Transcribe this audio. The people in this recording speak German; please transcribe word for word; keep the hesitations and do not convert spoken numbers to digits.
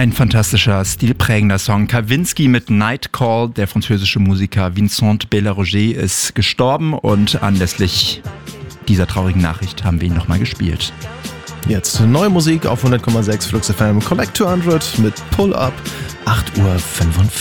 Ein fantastischer, stilprägender Song. Kavinsky mit Night Call. Der französische Musiker Vincent Bellaroger ist gestorben und anlässlich dieser traurigen Nachricht haben wir ihn nochmal gespielt. Jetzt neue Musik auf hundert Komma sechs Flux F M. Collect zweihundert mit Pull Up, acht Uhr fünfundvierzig.